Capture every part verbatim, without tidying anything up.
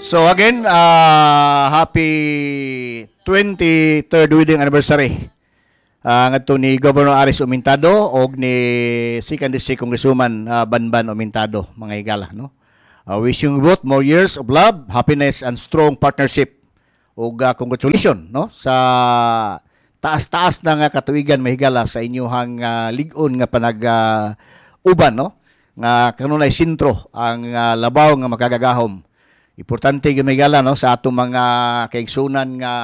So again, uh, happy twenty-third wedding anniversary uh, ngadto ni Governor Aris Umintado og ni second District Congresswoman uh, Banban Umintado, mga higala, no? Uh, wishing you both more years of love, happiness and strong partnership. Og uh, congratulations, no, sa taas-taas na nga katuigan, mahigala, sa inyong uh, ligon nga panag uh, uban, no, nga kanunay sintro ang uh, labaw nga makagagahom. Importante gyud mahigala, no, sa atong mga kaigsunan nga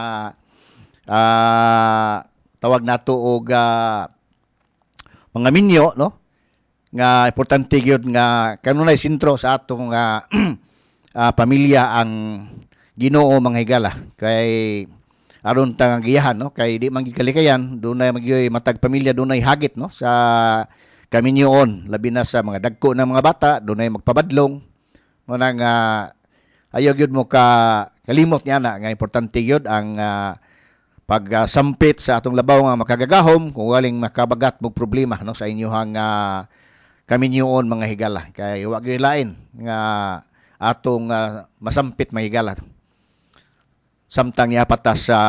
uh, tawag nato og uh, mga minyo, no, nga importante gyud nga kanunay sintro sa atong uh, uh, pamilya ang Ginoo, mga higala, kay aron tang giyahan, no, kay di man gikalikayan dunay magyoy matag pamilya, dunay hagit, no, sa kaminyoon, labi na sa mga dagko ng mga bata, dunay magpabadlong mo nang uh, ayaw gyud mo ka kalimot niya na nga importante gyud ang uh, pagsampit uh, sa atong labaw nga makagagahom kung waling makabagat mo problema, no, sa inyohang uh, kaminyoon, mga higala, kay wa gyud lain nga atong uh, masampit, mga higala, samtang yapatas sa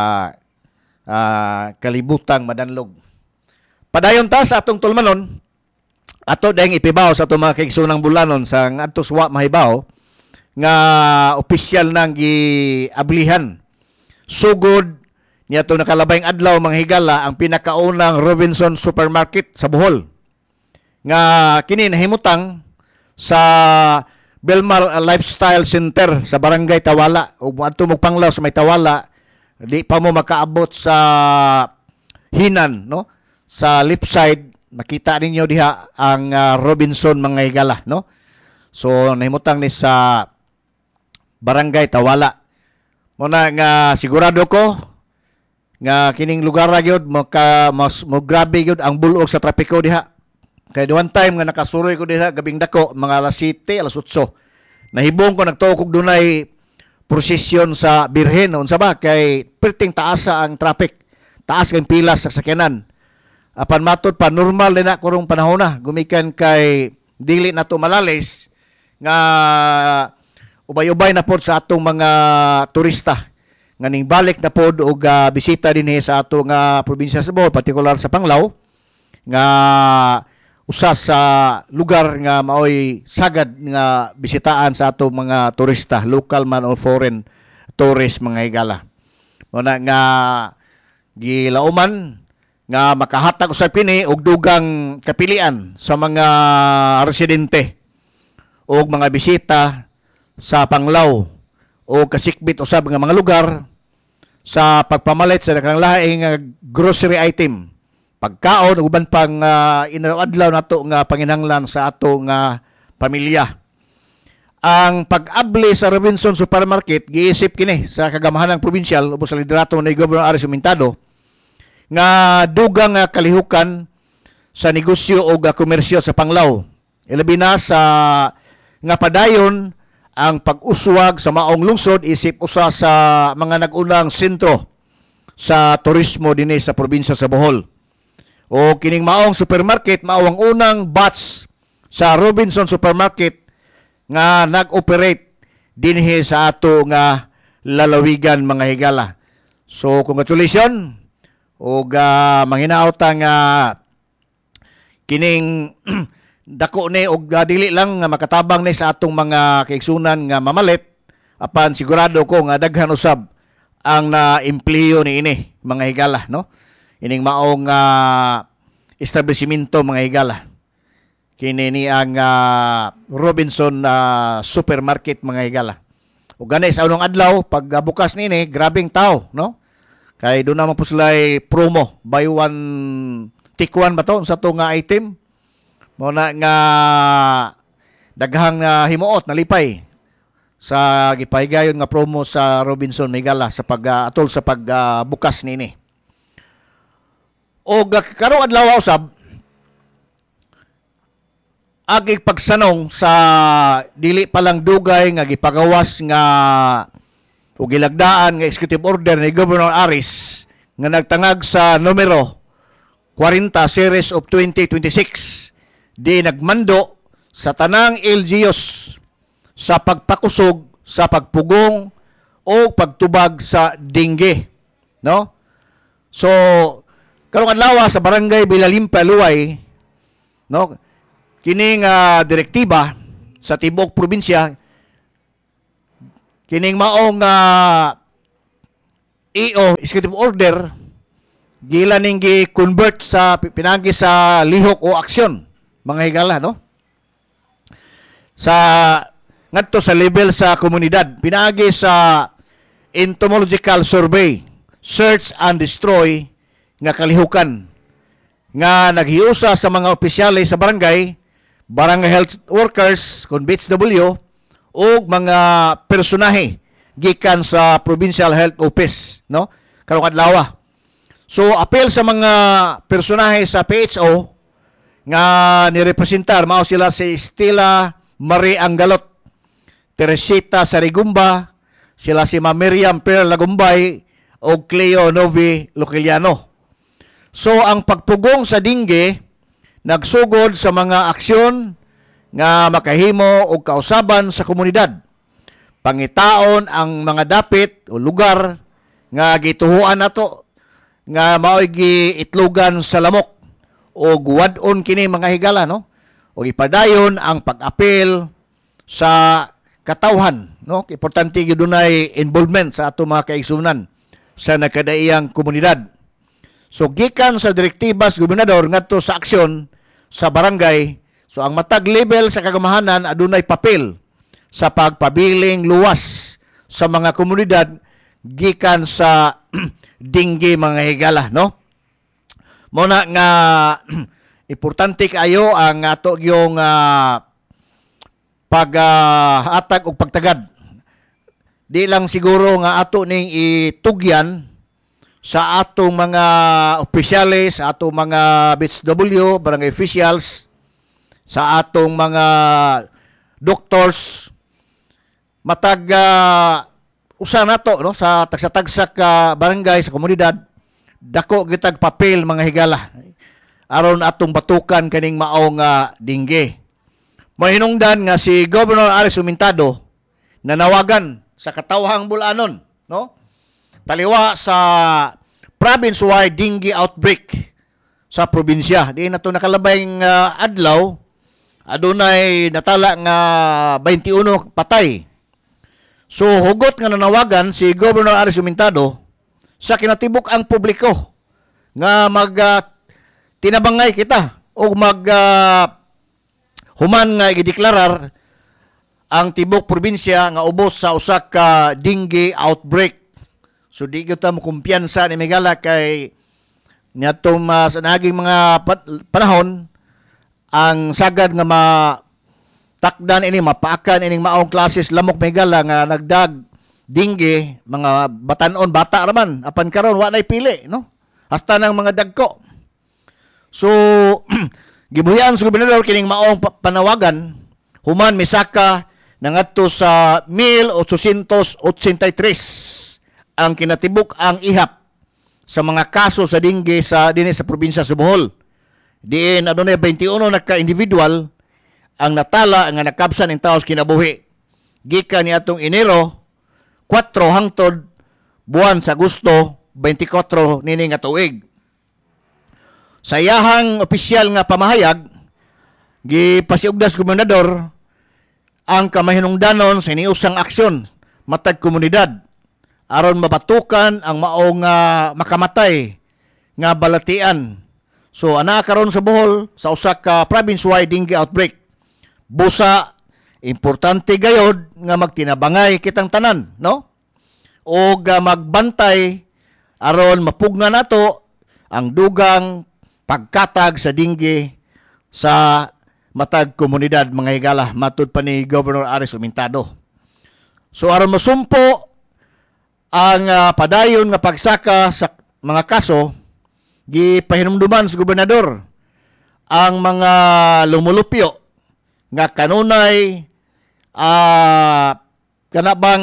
uh, kalibutang madanlog. Padayon ta sa atong tulmanon, ato dayang ipibaw sa atong mga kaigsunang bulanon sa ngadto suwa mahibaw nga opisyal nang giablihan sugod niya to nakalabayng adlaw, mga higala, ang pinakaunang Robinson Supermarket sa Bohol nga kini nahimutang sa Belmar Lifestyle Center sa Barangay Tawala. Ug adto mo panglaw sa may Tawala, di pa mo makaabot sa Hinan, no, sa left side makita ninyo diha ang uh, Robinson, mga higala, no. So nahimutang ni sa Barangay Tawala. Muna nga sigurado ko nga kining lugar ra gyud maka mas mo grabe gyud ang bulog sa trapiko diha. Kay one time nga nakasuroy ko diha gabing dako, mga alas siyete, alas otso. Nahibong ko nagtuo kog dunay prosesyon sa Birhen, unsa ba, kay perting taasa ang traffic. Taas kang pila sa sakyanan. Apan matod pa normal din na kurong panahon na gumikan kay dili na to malalis nga ubay-ubay na pod sa atong mga turista nga ning balik na pod og uh, bisita dinhi sa atong uh, probinsya sa Bohol, partikular sa Panglao, nga usa sa lugar nga maoy sagad nga bisitaan sa atong mga turista, local man o foreign tourist, mga higala. Muna nga gilauman nga makahatag usab kini og dugang kapilian sa mga residente og mga bisita sa Panglao o kasikbit usab nga mga lugar sa pagpamalit sa dakang laing uh, grocery item, pagkaon ug uban pang uh, inadlaw nato nga panginahanglan sa ato nga pamilya. Ang pag-abli sa Robinson Supermarket giisip kini sa kagamahanang probinsyal ubos sa liderato ni Governor Aris Umintado nga dugang uh, kalihukan sa negosyo o uh, komersyo sa Panglao. Ilabi na sa nga padayon ang pag-uswag sa maong lungsod isip usa sa mga nag-unang sentro sa turismo dinhi sa probinsya sa Bohol. O kining maong supermarket mao ang unang batch sa Robinson Supermarket nga nag-operate dinhi sa ato nga lalawigan, mga higala. So congratulations og uh, manghinaot nga kining dako ni og uh, dili lang nga makatabang ni sa atong mga kaigsunan nga mamalit, apan sigurado ko nga daghan usab ang na-empleyo ni ini, mga higala, no. Ining maong uh, establishmento, mga higala, kini ni ang uh, Robinson uh, Supermarket, mga higala. Ug gani sa unang adlaw pag uh, bukas nini, grabing tao, no, kay doon naman po sila'y promo, buy one take one ba to sa to nga item mo na nga daghang uh, himuot nalipay sa gipahigayon nga promo sa Robinson, Migala, sa pag uh, atol sa pagbukas uh, nini. Og uh, karong adlaw usab agi pagsanong sa dili palang dugay nga gipagawas nga o gilagdaan nga executive order ni Governor Aris nga nagtangag sa numero forty series of twenty twenty-six di nagmando sa tanang L G Us sa pagpakusog sa pagpugong o pagtubag sa dengue, no? So karong adlaw sa barangay Bilalimpa, Luay, no, kining uh, direktiba sa tibuok probinsya, kining maong uh, E O, executive order, gila ning gi-convert sa pinagi sa lihok o aksyon, mga higala, no? Sa ngadto sa level sa komunidad, pinagi sa entomological survey, search and destroy nga kalihukan nga naghiusa sa mga opisyales sa barangay, barangay health workers kun B H W o mga personahe gikan sa provincial health office, no, karong adlaw. So apel sa mga personahe sa P H O nga nirepresentar mao sila si Estela Marie Angalot, Teresita Sarigumba, sila si Ma Miriam Per Lagumbay o Cleo Novi Luciliano. So ang pagpugong sa dengue nagsugod sa mga aksyon nga makahimo og kausaban sa komunidad. Pangitaon ang mga dapit o lugar nga gituhuan nato nga mao'y giitlugan sa lamok o guwadon kini mga higala, no? O ipadayon ang pag-apel sa katawhan, no? Importante gyud dunay involvement sa ato mga kaigsunan sa nakadaiyang komunidad. So gikan sa direktiba sa gobernador ngadto sa aksyon sa barangay, so ang matag level sa kagamahanan adunay papel sa pagpabiling luwas sa mga komunidad gikan sa dengue mga higala, no? Muna nga importante kayo ang ato yung uh, pag-atag uh, o pagtagad. Di lang siguro nga ato ning itugyan sa atong mga opisyales, sa atong mga B H W, barangay officials, sa atong mga doctors, matag uh, usa nato, no, sa tagsa-tagsa ka barangay sa komunidad, dako gitag papel mga higala aron atong batukan kaning maong uh, dengue. Mahinungdan nga si Governor Aris Humintado nanawagan sa katawhang bulanon, no, taliwa sa province-wide dengue outbreak sa probinsya. Di na ito nakalabayng uh, adlaw, adunay natala nga twenty-one patay. So hugot nga nanawagan si Governor Aris Humintado sa kinatibuk ang publiko nga mag uh, tinabangay kita o mag uh, human nga gideklarar ang tibok probinsya nga ubos sa usa ka dengue outbreak. So di kita mo kumpiyansa ni Megala kay niadtong uh, sa naging mga panahon ang sagad nga ma takdan ini mapaakan ining maong klases lamok Megala nga nagdag dengue, mga batanon bata raman apan karon wa nay pili, no, hasta nang mga dagko. So gibuhian sa gobernador kining maong panawagan human misaka nangadto sa one thousand eight hundred eighty-three ang kinatibuk ang ihap sa mga kaso sa dengue sa dinhi sa probinsya sa Bohol. Diin adunay twenty-one na ka individual ang natala nga nakabsan ing taos kinabuhi gikan ni atong Enero four hangtod buwan sa Agosto twenty-four nini nga tuig. Sa iyahang opisyal nga pamahayag gipasiugdas gobernador ang kamahinungdanon sa iniusang aksyon matag komunidad aron mabatukan ang maong uh, makamatay nga balatian. So ana karon sa Bohol sa usa ka province-wide dengue outbreak. Busa importante gayod nga magtinabangay kitang tanan, no? O uh, magbantay aron mapugna nato ang dugang pagkatag sa dengue sa matag komunidad mga higala matud pa ni Governor Aris Humintado. So aron masumpo ang uh, padayon nga pagsaka sa mga kaso, gipahinumduman sa gobernador ang mga lumulupyo nga kanunay uh, kanabang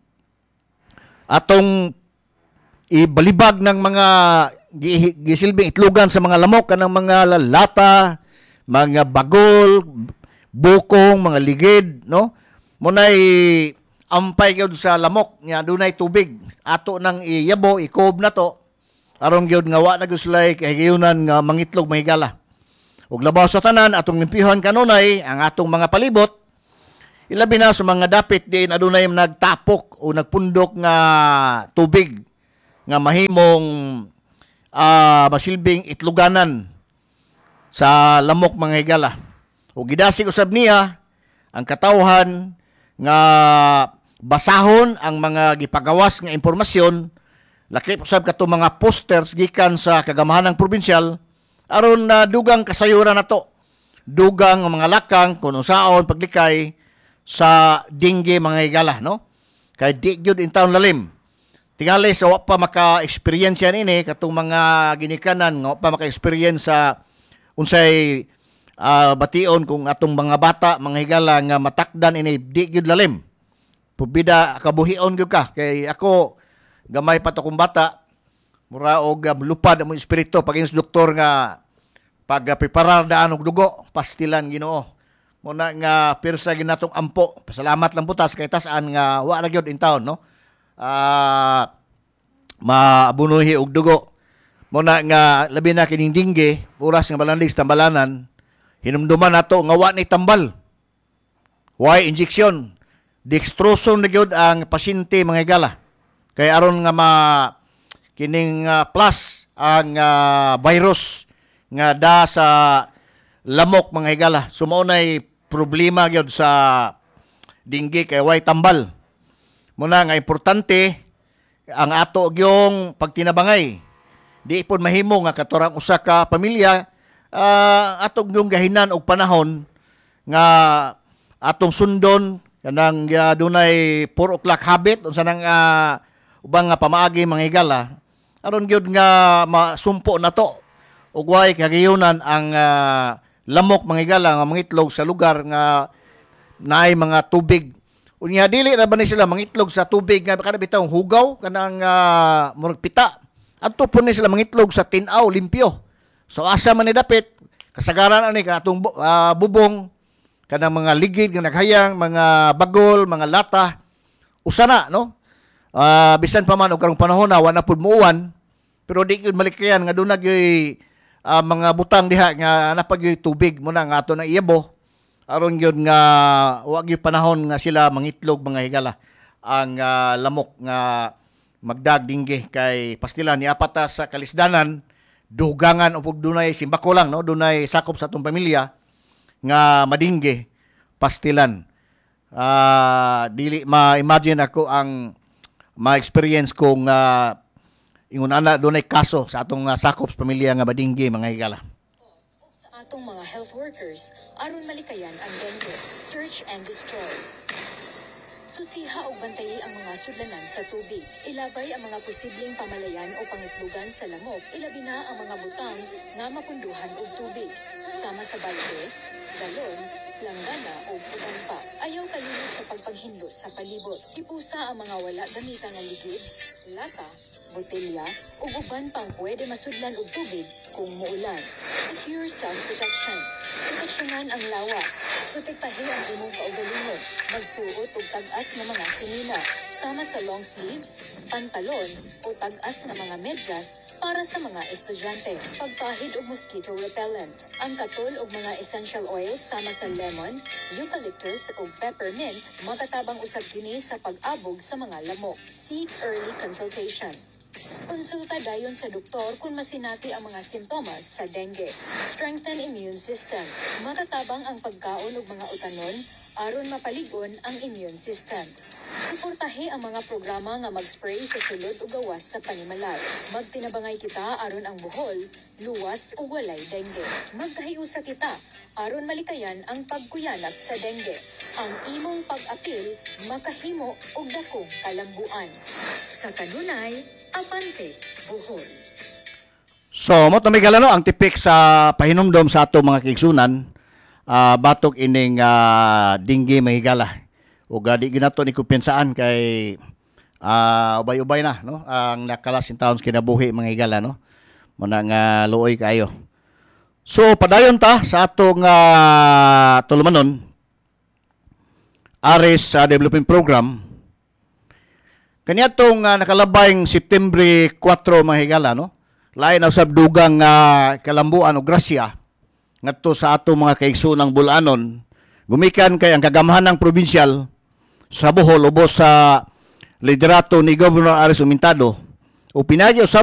atong ibalibag ng mga gisilbing itlugan sa mga lamok kanang mga lata, mga bagol, bukong, mga ligid, no? Munay ampay gyud sa lamok nga dunay tubig. Ato nang iyabo, ikob na to. Aron gyud nga wa na gyud sila kahigayunan nga mangitlog mahigala. Ug labaw sa tanan atong limpihan kanunay ang atong mga palibot. Ilabi na sa mga dapit din adunay nagtapok o nagpundok nga tubig nga mahimong uh, masilbing itluganan sa lamok mga higala. O gidasig usab niya ang katawhan nga basahon ang mga gipagawas nga impormasyon, lakip usab kato mga posters gikan sa kagamahanang probinsyal aron na uh, dugang kasayuran nato, dugang mga lakang kung unsaon paglikay sa dingge mga higala, no? Kay di gyud in taon lalim. Tingali sa wa pa maka-experience ini katong mga ginikanan nga wa pa maka-experience sa unsay uh, bation kung atong mga bata, mga higala nga matakdan ini di gyud lalim. Pubida kabuhion gyud ka kay ako gamay pa to kong bata mura og um, lupad ang espiritu pag ins doktor nga pag uh, preparar daan og dugo pastilan Ginoo. Muna nga pirsa ginatong ampo. Pasalamat lang putas kay tasan nga wa ra gyud in town, no. Ah uh, maabunuhi og dugo. Muna nga labi na kining dingge, oras nga balandig tambalanan, hinumduman nato nga wa ni tambal. Why injection? Dextrosone na gyud ang pasyente mga higala. Kay aron nga ma kining uh, plus ang uh, virus nga da sa lamok mga higala. Sumaunay problema gyud sa dinggi kay way tambal. Muna nga importante ang ato gyung pagtinabangay. Di ipon mahimo nga katurang usa ka pamilya uh, atong gyung gahinan og panahon nga atong sundon kanang uh, dunay four o'clock habit unsa nang uh, ubang nga pamaagi mga higala aron gyud nga masumpo nato ug way kagayunan ang uh, lamok mga higala nga mangitlog sa lugar nga naay mga tubig. Unya dili ra ba ni sila mangitlog sa tubig nga kada bitaw hugaw kanang uh, murag pita. Adto po ni sila mangitlog sa tin-aw limpyo. So asa man ni dapit kasagaran ani katong uh, bubong kanang mga ligid nga naghayang, mga bagol, mga lata usa na, no? Uh, bisan pa man og karong panahon na wa na pud muuwan pero di gyud malikayan nga dunay uh, mga butang diha nga napagyoy tubig mo na nga ato na iyabo aron gyud nga wa gyud panahon nga sila mangitlog mga higala ang uh, lamok nga magdag dingge kay pastilan ni apata sa kalisdanan dugangan upog dunay simbako lang, no, dunay sakop sa atong pamilya nga madingge pastilan. Uh, dili ma-imagine ako ang ma-experience kong uh, ingon ana dunay kaso sa atong uh, sakop sa pamilya nga madingge mga higala. Sa atong mga health workers aron malikayan ang dengue, search and destroy. Susiha o bantayi ang mga sudlanan sa tubig. Ilabay ang mga posibleng pamalayan o pangitlugan sa lamok. Ilabi na ang mga butang nga mapunduhan og tubig. Sama sa balde, galon, langgana o uban pa. Ayaw kalimot sa pagpanghinlo sa palibot. Ipusa ang mga wala gamitan nga ligid, lata, botelya o uban pang pwede masudlan og tubig kung muulan. Secure self-protection. Proteksyonan ang lawas. Protektahin ang imong kaugalingon. Magsuot og tag-as nga mga sinina sama sa long sleeves, pantalon o tag-as nga mga medyas para sa mga estudyante. Pagpahid og mosquito repellent. Ang katol og mga essential oils sama sa lemon, eucalyptus o peppermint makatabang usab kini sa pag-abog sa mga lamok. Seek early consultation. Konsulta dayon sa doktor kung masinati ang mga simptomas sa dengue. Strengthen immune system. Matatabang ang pagkaon og mga utanon aron mapalig-on ang immune system. Suportahi ang mga programa nga mag-spray sa sulod o gawas sa panimalay. Magtinabangay kita aron ang buhol, luwas o walay dengue. Magkahiusa kita aron malikayan ang pagkuyanap sa dengue. Ang imong pag-apil makahimo og dakong kalambuan. Sa kanunay, apante buhol. So, mo tumigala no ang tipik sa pahinumdom sa ato mga kigsunan, uh, batok ining uh, dinggi mahigala. O gadi ginato ni kumpensaan kay uh, ubay-ubay na, no, ang nakalasin taon kinabuhi mga higala, no, muna nga luoy kayo. So padayon ta sa atong uh, tulumanon aris sa uh, development program Kaniadtong uh, nakalabayng September kwatro mga higala, no? Lain na usab dugang uh, kalambuan o grasya ngadto sa ato mga kaigsoonang bulanon. Gumikan kay ang kagamhanang probinsyal sa Bohol ubos sa liderato ni Governor Aris Humintado o pinagi usab